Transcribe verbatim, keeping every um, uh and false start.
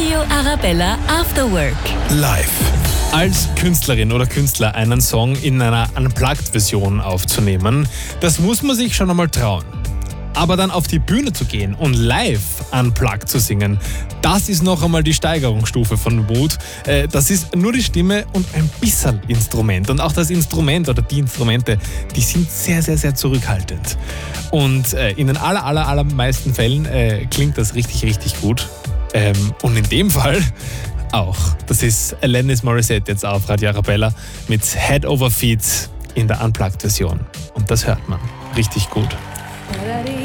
Radio Arabella After Work. Live. Als Künstlerin oder Künstler einen Song in einer Unplugged-Version aufzunehmen, das muss man sich schon einmal trauen. Aber dann auf die Bühne zu gehen und live unplugged zu singen, das ist noch einmal die Steigerungsstufe von Mut. Das ist nur die Stimme und ein bisschen Instrument. Und auch das Instrument oder die Instrumente, die sind sehr, sehr, sehr zurückhaltend. Und in den aller, aller, allermeisten Fällen äh, klingt das richtig, richtig gut. Ähm, und in dem Fall auch. Das ist Alanis Morissette jetzt auf Radio Arabella mit Head Over Feet in der Unplugged-Version. Und das hört man richtig gut. Da-da-dee.